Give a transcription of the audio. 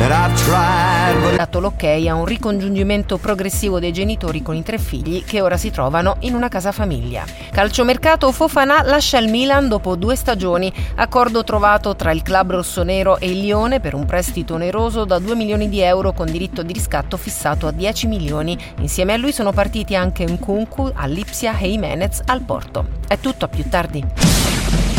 dato l'ok a un ricongiungimento progressivo dei genitori con i 3 figli che ora si trovano in una casa famiglia. Calciomercato, Fofana lascia il Milan dopo 2 stagioni, accordo trovato tra il club rossonero e il Lione per un prestito oneroso da 2 milioni di euro con diritto di riscatto fissato a 10 milioni. Insieme a lui sono partiti anche Nkunku all'Ipsia e Jimenez al Porto. È tutto, a più tardi.